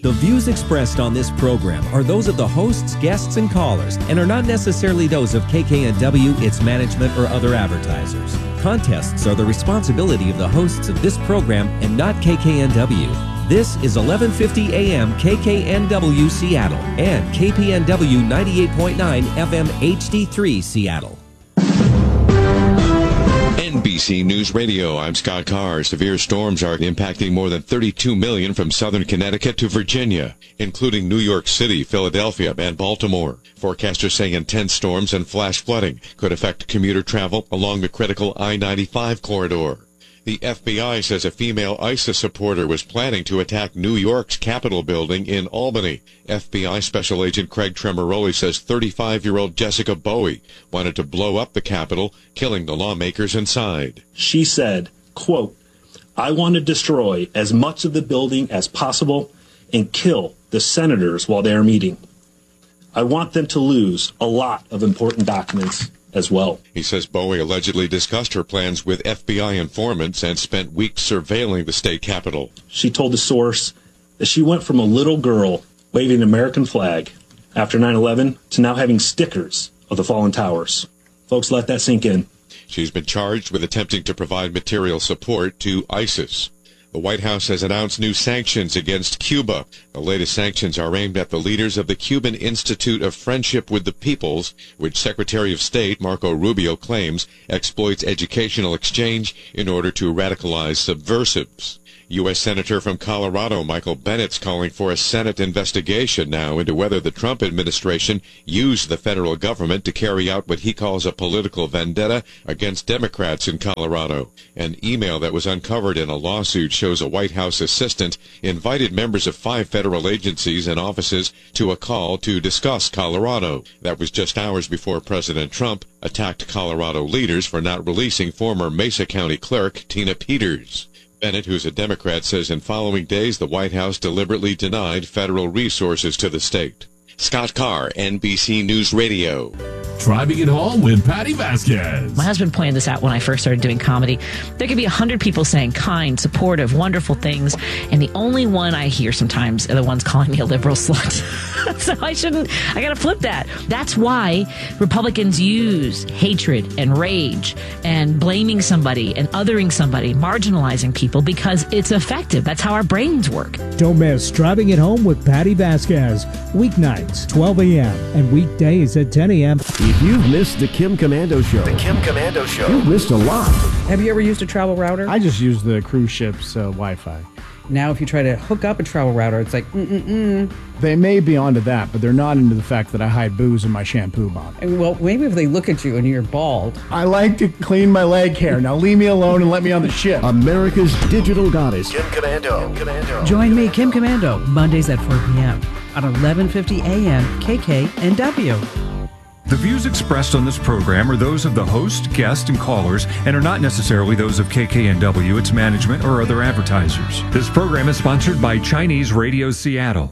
The views expressed on this program are those of the hosts, guests, and callers and are not necessarily those of KKNW, its management, or other advertisers. Contests are the responsibility of the hosts of this program and not KKNW. This is 1150 AM KKNW Seattle and KPNW 98.9 FM HD3 Seattle. NBC News Radio, I'm Scott Carr. Severe storms are impacting more than 32 million from southern Connecticut to Virginia, including New York City, Philadelphia, and Baltimore. Forecasters say intense storms and flash flooding could affect commuter travel along the critical I-95 corridor. The FBI says a female ISIS supporter was planning to attack New York's Capitol building in Albany. FBI Special Agent Craig Tremoroli says 35-year-old Jessica Bowie wanted to blow up the Capitol, killing the lawmakers inside. She said, quote, "I want to destroy as much of the building as possible and kill the senators while they are meeting. I want them to lose a lot of important documents as well." He says Bowie allegedly discussed her plans with FBI informants and spent weeks surveilling the state capitol. She told the source that she went from a little girl waving an American flag after 9/11 to now having stickers of the fallen towers. Folks, let that sink in. She's been charged with attempting to provide material support to ISIS. The White House has announced new sanctions against Cuba. The latest sanctions are aimed at the leaders of the Cuban Institute of Friendship with the Peoples, which Secretary of State Marco Rubio claims exploits educational exchange in order to radicalize subversives. U.S. Senator from Colorado Michael Bennet's calling for a Senate investigation now into whether the Trump administration used the federal government to carry out what he calls a political vendetta against Democrats in Colorado. An email that was uncovered in a lawsuit shows a White House assistant invited members of 5 federal agencies and offices to a call to discuss Colorado. That was just hours before President Trump attacked Colorado leaders for not releasing former Mesa County Clerk Tina Peters. Bennett, who's a Democrat, says in following days the White House deliberately denied federal resources to the state. Scott Carr, NBC News Radio. Driving it home with Patty Vasquez. My husband planned this out when I first started doing comedy. There could be 100 people saying kind, supportive, wonderful things, and the only one I hear sometimes are the ones calling me a liberal slut. So I gotta flip that. That's why Republicans use hatred and rage and blaming somebody and othering somebody, marginalizing people, because it's effective. That's how our brains work. Don't miss Driving It Home with Patty Vasquez. Weeknights, 12 a.m. and weekdays at 10 a.m. If you've missed the Kim Komando Show, you've missed a lot. Have you ever used a travel router? I just use the cruise ship's Wi-Fi. Now, if you try to hook up a travel router, it's like, They may be onto that, but they're not into the fact that I hide booze in my shampoo bottle. Well, maybe if they look at you and you're bald. I like to clean my leg hair. Now leave me alone and let me on the ship. America's digital goddess, Kim Komando. Join me, Kim Komando, Mondays at 4 p.m. on 1150 AM KKNW. The views expressed on this program are those of the host, guests, and callers and are not necessarily those of KKNW, its management, or other advertisers. This program is sponsored by Chinese Radio Seattle.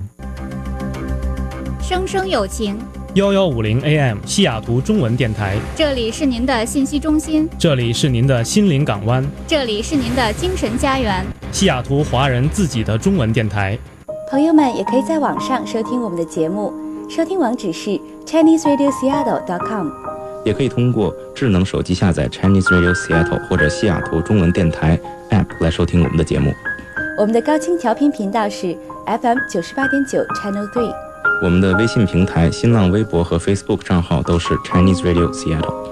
生生有情 1150 AM 西雅图中文电台， 这里是您的信息中心， 这里是您的心灵港湾， 这里是您的精神家园， 西雅图华人自己的中文电台。 朋友们也可以在网上收听我们的节目，收听网址是 ChineseRadioSeattle.com， 也可以通过智能手机下载 Chinese Radio Seattle 或者西雅图中文电台 App 来收听我们的节目。 我们的高清调频频道是 FM 98.9 Channel 3。 我们的微信平台、新浪微博和 Facebook 账号都是 Chinese Radio Seattle。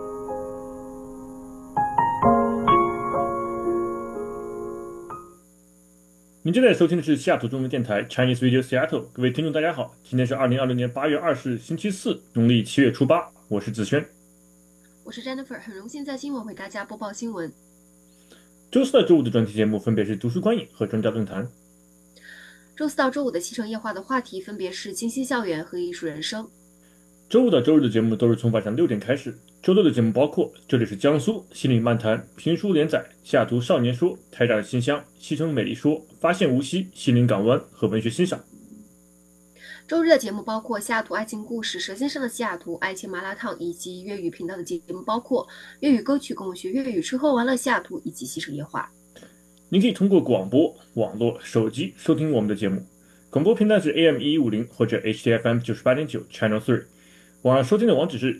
您正在收听的是西雅图中文电台 Chinese Radio Seattle， 各位听众大家好，今天是2026年8月20日星期四，农历7月初8，我是子轩， 我是 Jennifer， 很荣幸在新闻为大家播报新闻。 周四到周五的专题节目分别是读书观影和专家论坛。 周四到周五的7成夜话的话题分别是清新校园和艺术人生。 周五到周日的节目都是从晚上6点开始。周六的节目包括这里是江苏心理漫谈、评书连载、西雅图少年说、台长信箱、西城美丽说、发现无锡、心灵港湾和文学欣赏。 周日的节目包括西雅图爱情故事、佘先生的西雅图爱情麻辣烫，以及粤语频道的节目包括粤语歌曲跟我学粤语、吃喝玩乐西雅图以及西城夜话。 您可以通过广播、网络、手机收听我们的节目。 广播频段是 AM1150 或者 HDFM 98.9 Channel 3。网上收听的网址是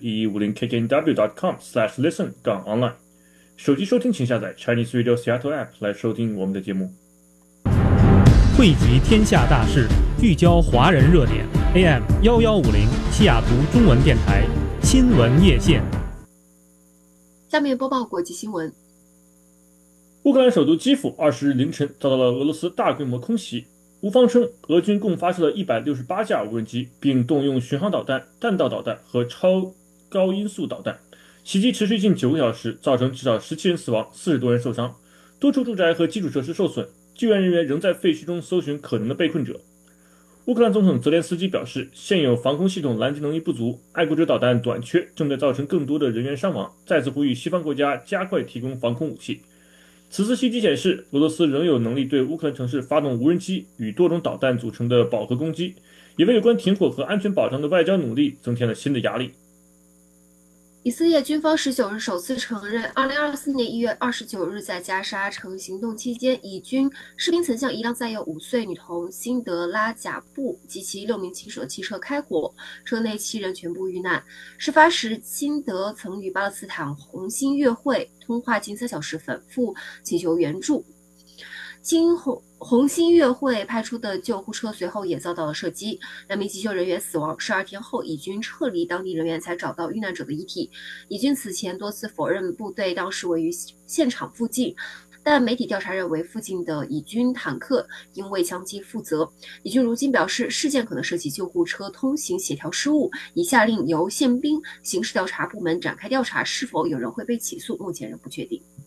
1150kknw.com/listen-online。手机收听请下载 Chinese Radio Seattle App 来收听我们的节目。 汇集天下大事，聚焦华人热点。AM1150西雅图中文电台新闻夜线。 下面播报国际新闻。 乌克兰首都基辅20日凌晨遭到了俄罗斯大规模空袭，乌方称俄军共发射了168架无人机，并动用巡航导弹、弹道导弹和超高音速导弹。袭击持续近9个小时，造成至少17人死亡，40多人受伤，多处住宅和基础设施受损。救援人员仍在废墟中搜寻可能的被困者。乌克兰总统泽连斯基表示，现有防空系统拦截能力不足，爱国者导弹短缺正在造成更多的人员伤亡，再次呼吁西方国家加快提供防空武器。此次袭击显示，俄罗斯仍有能力对乌克兰城市发动无人机与多种导弹组成的饱和攻击，也为有关停火和安全保障的外交努力增添了新的压力。 以色列军方19日首次承认，2024年1月29日在加沙城行动期间，以军士兵曾向一辆载有5岁女童辛德拉贾布及其6名骑手汽车开火，车内7人全部遇难。事发时，辛德曾与巴勒斯坦红新月会通话近3小时，反复请求援助。经红新月会派出的救护车随后也遭到了射击，2名急救人员死亡。12天后，以军撤离，当地人员才找到遇难者的遗体。以军此前多次否认部队当时位于现场附近，但媒体调查认为附近的以军坦克因为枪击负责。以军如今表示，事件可能涉及救护车通行协调失误，已下令由宪兵刑事调查部门展开调查，是否有人会被起诉，目前仍不确定。